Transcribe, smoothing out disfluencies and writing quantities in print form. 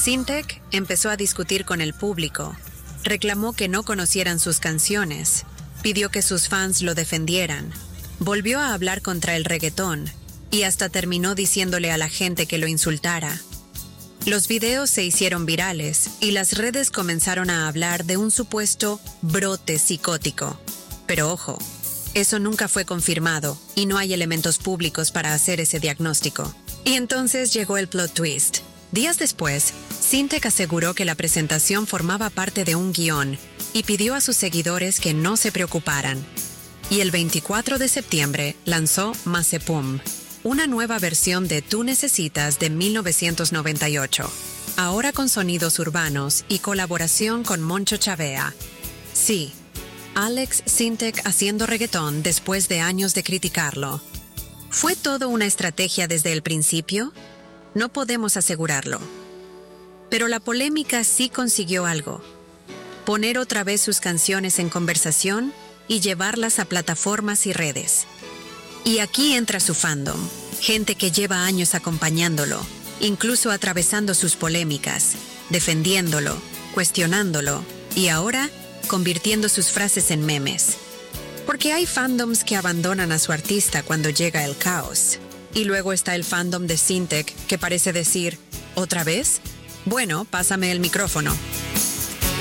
Sintek empezó a discutir con el público, reclamó que no conocieran sus canciones, pidió que sus fans lo defendieran, volvió a hablar contra el reggaetón y hasta terminó diciéndole a la gente que lo insultara. Los videos se hicieron virales y las redes comenzaron a hablar de un supuesto brote psicótico. Pero ojo, eso nunca fue confirmado y no hay elementos públicos para hacer ese diagnóstico. Y entonces llegó el plot twist. Días después, Sintek aseguró que la presentación formaba parte de un guión y pidió a sus seguidores que no se preocuparan. Y el 24 de septiembre lanzó Mazepum, una nueva versión de Tú Necesitas de 1998, ahora con sonidos urbanos y colaboración con Moncho Chavea. Sí, Alex Sintek haciendo reggaetón después de años de criticarlo. ¿Fue todo una estrategia desde el principio? No podemos asegurarlo. Pero la polémica sí consiguió algo: poner otra vez sus canciones en conversación y llevarlas a plataformas y redes. Y aquí entra su fandom, gente que lleva años acompañándolo, incluso atravesando sus polémicas, defendiéndolo, cuestionándolo y ahora convirtiendo sus frases en memes. Porque hay fandoms que abandonan a su artista cuando llega el caos. Y luego está el fandom de Sintek que parece decir, ¿otra vez? Bueno, pásame el micrófono.